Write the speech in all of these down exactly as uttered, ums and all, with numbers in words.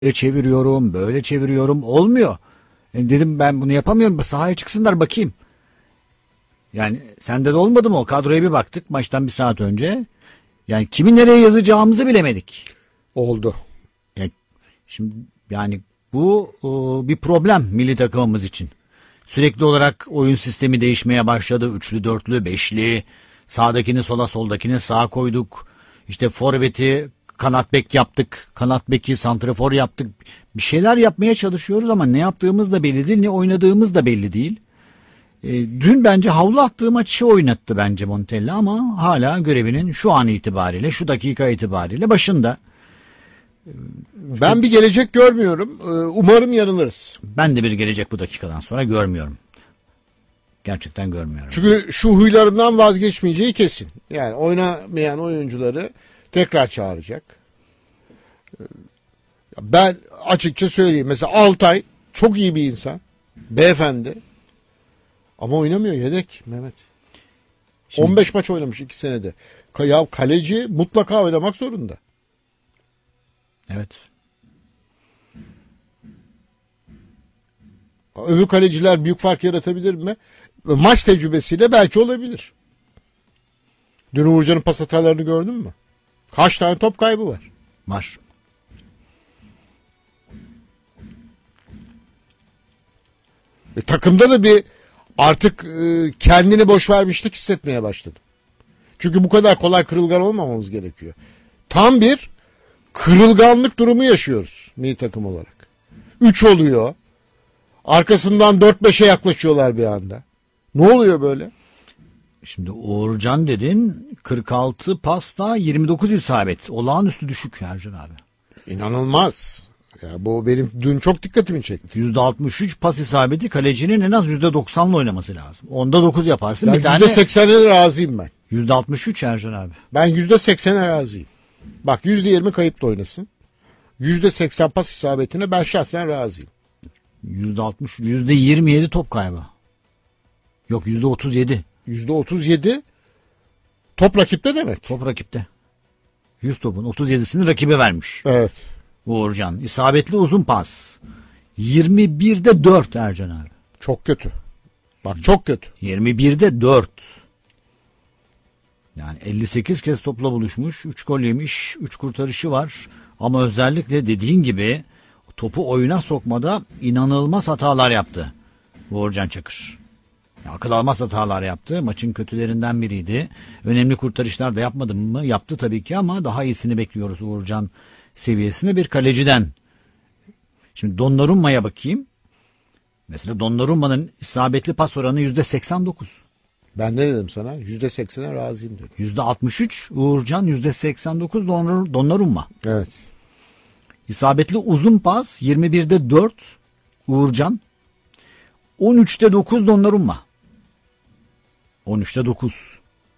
Böyle çeviriyorum, böyle çeviriyorum. Olmuyor. E dedim ben bunu yapamıyorum. Sahaya çıksınlar bakayım. Yani sende de olmadı mı o? Kadroya bir baktık maçtan bir saat önce. Yani kimi nereye yazacağımızı bilemedik. Oldu. Yani, şimdi yani bu o, bir problem milli takımımız için. Sürekli olarak oyun sistemi değişmeye başladı. Üçlü, dörtlü, beşli. Sağdakini sola, soldakini sağa koyduk. İşte forveti kanat bek yaptık. Kanat beki santrafor yaptık. Bir şeyler yapmaya çalışıyoruz ama ne yaptığımız da belli değil. Ne oynadığımız da belli değil. E, dün bence havlu attığı maçı oynattı bence Montella ama hala görevinin şu an itibariyle, şu dakika itibariyle başında. Ben bir gelecek görmüyorum. Umarım yanılırız. Ben de bir gelecek bu dakikadan sonra görmüyorum. Gerçekten görmüyorum. Çünkü şu huylarından vazgeçmeyeceği kesin. Yani oynamayan oyuncuları tekrar çağıracak. Ben açıkça söyleyeyim. Mesela Altay çok iyi bir insan. Beyefendi. Ama oynamıyor, yedek Mehmet. Şimdi, on beş maç oynamış iki senede. Ya kaleci mutlaka oynamak zorunda. Evet. Öbür kaleciler büyük fark yaratabilir mi? Maç tecrübesiyle belki olabilir. Dün Uğurcan'ın pas hatalarını gördün mü? Kaç tane top kaybı var? Var. E, takımda da bir artık e, kendini boş vermişlik hissetmeye başladım. Çünkü bu kadar kolay kırılgan olmamamız gerekiyor. Tam bir kırılganlık durumu yaşıyoruz milli takım olarak. Üç oluyor. Arkasından dört beşe yaklaşıyorlar bir anda. Ne oluyor böyle? Şimdi Uğurcan dedin, kırk altı pasta yirmi dokuz isabet. Olağanüstü düşük Ercan abi. İnanılmaz. Ya bu benim dün çok dikkatimi çekti. yüzde altmış üç pas isabeti, kalecinin en az yüzde doksanla oynaması lazım. Onda dokuz yaparsın. Ben bir tane yüzde seksene razıyım ben. yüzde altmış üç Ercan abi. Ben yüzde seksene razıyım. Bak yüzde yirmi kayıp da oynasın. yüzde seksen pas isabetine ben şahsen razıyım. yüzde altmış, yüzde yirmi yedi top kaybı. Yok yüzde otuz yedi. yüzde otuz yedi top rakipte demek. Top rakipte. yüz topun otuz yedisini rakibe vermiş. Evet. Uğurcan. İsabetli uzun pas. yirmi birde dört Ercan abi. Çok kötü. Bak çok kötü. yirmi birde dört. Yani elli sekiz kez topla buluşmuş. üç gol yemiş. üç kurtarışı var. Ama özellikle dediğin gibi topu oyuna sokmada inanılmaz hatalar yaptı Uğurcan Çakır. Ya, akıl almaz hatalar yaptı. Maçın kötülerinden biriydi. Önemli kurtarışlar da yapmadı mı? Yaptı tabii ki ama daha iyisini bekliyoruz Uğurcan seviyesinde bir kaleciden. Şimdi Donnarumma'ya bakayım. Mesela Donnarumma'nın isabetli pas oranı yüzde seksen dokuz. Ben ne dedim sana? yüzde seksene razıyım dedim. yüzde altmış üç Uğurcan, yüzde seksen dokuz Donnarumma. Evet. İsabetli uzun pas yirmi birde dört Uğurcan. on üçte dokuz Donnarumma. on üçte dokuz.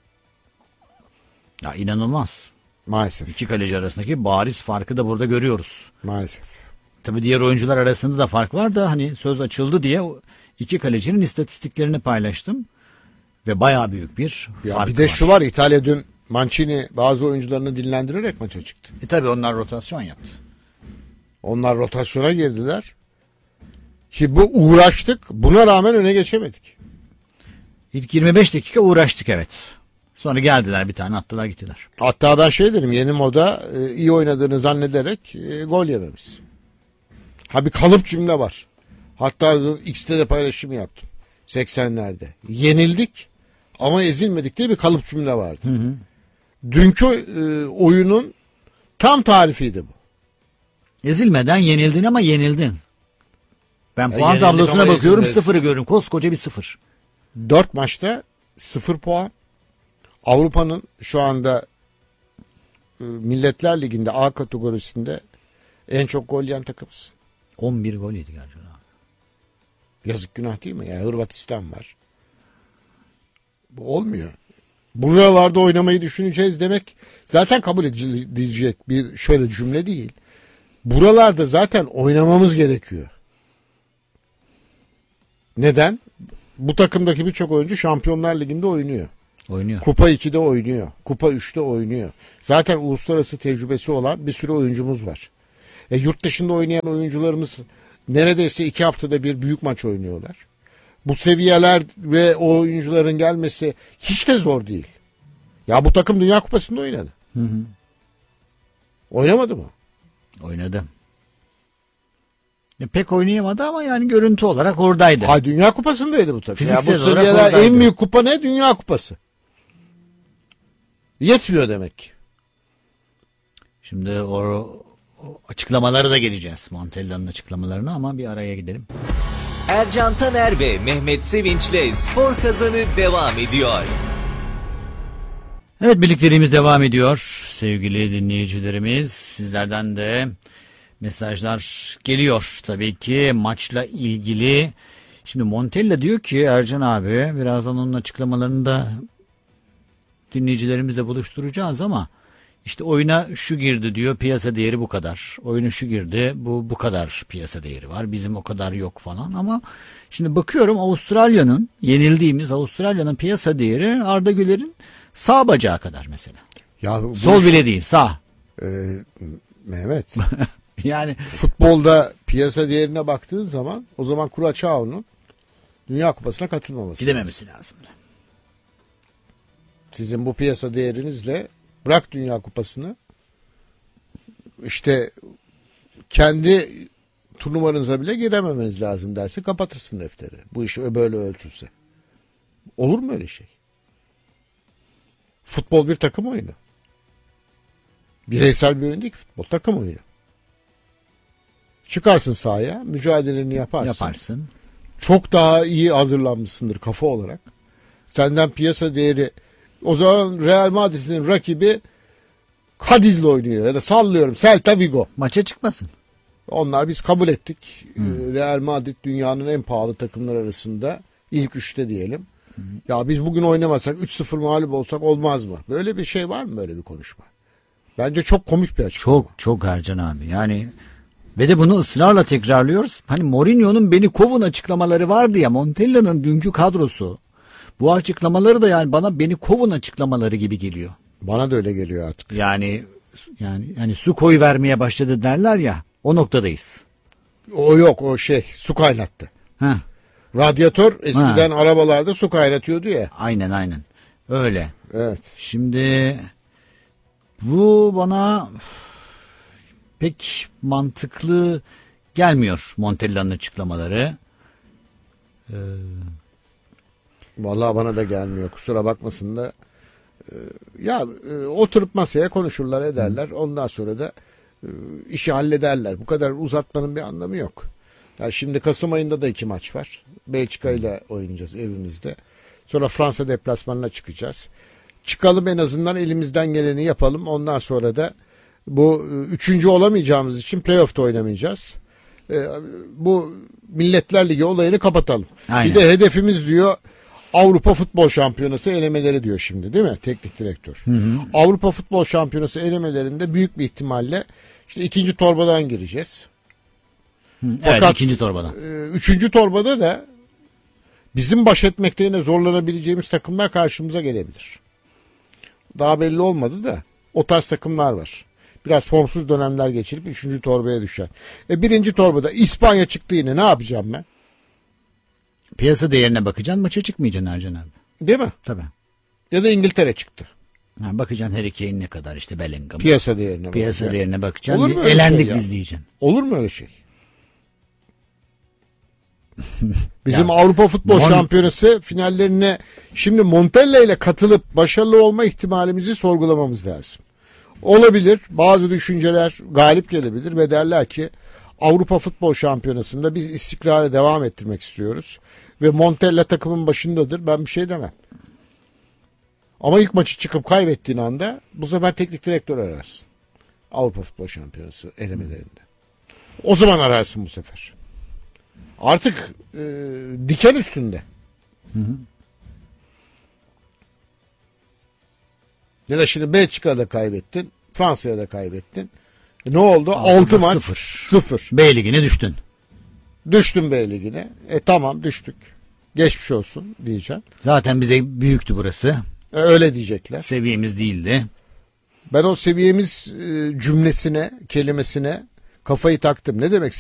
Ya inanılmaz. Maalesef. İki kaleci arasındaki bariz farkı da burada görüyoruz. Maalesef. Tabii diğer oyuncular arasında da fark var da hani söz açıldı diye iki kalecinin istatistiklerini paylaştım. Ve bayağı büyük bir ya fark bir de var. şu var, İtalya dün Mancini bazı oyuncularını dinlendirerek maça çıktı. E tabii onlar rotasyon yaptı. Onlar rotasyona girdiler. Ki bu uğraştık. Buna rağmen öne geçemedik. İlk yirmi beş dakika uğraştık evet. Sonra geldiler bir tane attılar gittiler. Hatta ben şey dedim, yeni moda e, iyi oynadığını zannederek e, gol yememiz. Ha bir kalıp cümle var. Hatta X'te de paylaşım yaptım. seksenlerde. Yenildik ama ezilmedik diye bir kalıp cümle vardı. Hı hı. Dünkü e, oyunun tam tarifiydi bu. Ezilmeden yenildin ama yenildin. Ben Ya puan tablosuna bakıyorum, ezilmedi. sıfırı görüyorum. Koskoca bir sıfır. Dört maçta sıfır puan. Avrupa'nın şu anda e, Milletler Ligi'nde A kategorisinde en çok gol yiyen takımız. on bir gol yedi gerçekten abi. Yazık, günah değil mi? Yani Hırvatistan var. Bu olmuyor. Buralarda oynamayı düşüneceğiz demek zaten kabul edilecek bir şöyle cümle değil. Buralarda zaten oynamamız gerekiyor. Neden? Bu takımdaki birçok oyuncu Şampiyonlar Ligi'nde oynuyor. Oynuyor. Kupa ikide oynuyor. Kupa üçte oynuyor. Zaten uluslararası tecrübesi olan bir sürü oyuncumuz var. E, yurt dışında oynayan oyuncularımız neredeyse iki haftada bir büyük maç oynuyorlar. Bu seviyeler ve o oyuncuların gelmesi hiç de zor değil. Ya bu takım Dünya Kupası'nda oynadı. Hı hı. Oynamadı mı? Oynadı. E, pek oynayamadı ama yani görüntü olarak oradaydı. Ha, Dünya Kupası'ndaydı bu takım. Ya bu Fiziksel olarak seviyeler oradaydı. en büyük kupa ne? Dünya Kupası. Yetmiyor demek ki. Şimdi o, o açıklamaları da geleceğiz. Montella'nın açıklamalarına ama bir araya gidelim. Ercan Taner ve Mehmet Sevinç'le Spor Kazanı devam ediyor. Evet, birlikteliğimiz devam ediyor sevgili dinleyicilerimiz. Sizlerden de mesajlar geliyor tabii ki maçla ilgili. Şimdi Montella diyor ki Ercan abi, birazdan onun açıklamalarını da dinleyicilerimizle buluşturacağız ama işte oyuna şu girdi diyor, piyasa değeri bu kadar. Oyuna şu girdi, bu bu kadar piyasa değeri var. Bizim o kadar yok falan ama şimdi bakıyorum Avustralya'nın, yenildiğimiz Avustralya'nın piyasa değeri Arda Güler'in sağ bacağı kadar mesela. Ya bu Sol iş- bile değil, sağ. Ee, Mehmet, Yani futbolda piyasa değerine baktığın zaman o zaman Kuraçao'nun Dünya Kupası'na katılmaması lazım. gidememesi lazım. Sizin bu piyasa değerinizle bırak Dünya Kupası'nı, işte kendi turnuvanıza bile girememeniz lazım derse kapatırsın defteri. Bu iş böyle ölçülse. Olur mu öyle şey? Futbol bir takım oyunu. Bireysel bir oyun değil ki futbol. Takım oyunu. Çıkarsın sahaya, mücadeleni yaparsın. Yaparsın. Çok daha iyi hazırlanmışsındır kafa olarak. Senden piyasa değeri, o zaman Real Madrid'in rakibi Cadiz'le oynuyor ya da sallıyorum Celta Vigo. Maça çıkmasın. Onlar biz kabul ettik. Ee, Real Madrid dünyanın en pahalı takımlar arasında ilk üçte diyelim. Hı. Ya biz bugün oynamasak üç sıfır mağlup olsak olmaz mı? Böyle bir şey var mı, böyle bir konuşma? Bence çok komik bir açıklama. Çok çok Ercan abi. Yani ve de bunu ısrarla tekrarlıyoruz. Hani Mourinho'nun beni kovun açıklamaları vardı ya, Montella'nın dünkü kadrosu. Bu açıklamaları da yani bana beni kovun açıklamaları gibi geliyor. Bana da öyle geliyor artık. Yani yani yani su koyu vermeye başladı derler ya. O noktadayız. O yok, o şey su kaynattı. Ha, Radyatör eskiden arabalarda su kaynatıyordu ya. aynen aynen. Öyle. Evet. Şimdi bu bana pek mantıklı gelmiyor, Montella'nın açıklamaları. Ee, Vallahi bana da gelmiyor. Kusura bakmasın da. Ee, ya e, oturup masaya konuşurlar, ederler. Ondan sonra da e, işi hallederler. Bu kadar uzatmanın bir anlamı yok. Ya şimdi Kasım ayında da iki maç var. Belçika ile oynayacağız evimizde. Sonra Fransa deplasmanına çıkacağız. Çıkalım, en azından elimizden geleni yapalım. Ondan sonra da bu e, üçüncü olamayacağımız için playoff'ta oynamayacağız. E, bu Milletler Ligi olayını kapatalım. Aynen. Bir de hedefimiz diyor Avrupa Futbol Şampiyonası elemeleri diyor şimdi, değil mi teknik direktör? Hı hı. Avrupa Futbol Şampiyonası elemelerinde büyük bir ihtimalle işte ikinci torbadan gireceğiz. hı, evet, Fakat, ikinci torbadan. e, üçüncü torbada da bizim baş etmekte yine zorlanabileceğimiz takımlar karşımıza gelebilir. Daha belli olmadı da o tarz takımlar var. Biraz formsuz dönemler geçirip üçüncü torbaya düşen. E birinci torbada İspanya çıktı, yine ne yapacağım ben? Piyasa değerine bakacaksın, maça çıkmayacaksın Ercan abi. Değil mi? Tabii. Ya da İngiltere çıktı. Ha, bakacaksın Harry Kane ne kadar, işte Bellingham. Piyasa değerine. Piyasa bakacaksın. değerine bakacaksın. Olur mu öyle Elendik şey ya? biz diyeceksin. Olur mu öyle şey? Bizim Ya, Avrupa Futbol Mon- Şampiyonası finallerine şimdi Montella ile katılıp başarılı olma ihtimalimizi sorgulamamız lazım. Olabilir, bazı düşünceler galip gelebilir ve derler ki Avrupa Futbol Şampiyonası'nda biz istikrarı devam ettirmek istiyoruz ve Montella takımın başındadır, ben bir şey demem. Ama ilk maçı çıkıp kaybettiğin anda bu sefer teknik direktör ararsın. Avrupa Futbol Şampiyonası elemelerinde. O zaman ararsın bu sefer. Artık e, diken üstünde. Hı hı. Ya da şimdi Belçika'da kaybettin, Fransa'ya da kaybettin. E ne oldu? Altıda altı maç, sıfır. sıfır. B ligine düştün. Düştün B Ligi'ne. E tamam, düştük. Geçmiş olsun diyeceğim. Zaten bize büyüktü burası. E, öyle diyecekler. Seviyemiz değildi. Ben o seviyemiz e, cümlesine, kelimesine kafayı taktım. Ne demek